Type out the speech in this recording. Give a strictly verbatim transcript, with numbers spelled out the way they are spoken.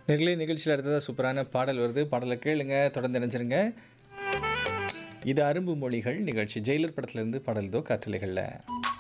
நேர்களே நிகழ்ச்சியில் அடுத்ததாக சூப்பரான பாடல் வருது. பாடலை கேளுங்க, தொடர்ந்து இணைஞ்சிருங்க. இது அரும்பு மொழிகள் நிகழ்ச்சி. ஜெயிலர் படத்திலிருந்து பாடல் இதோ காற்றலைகளில்.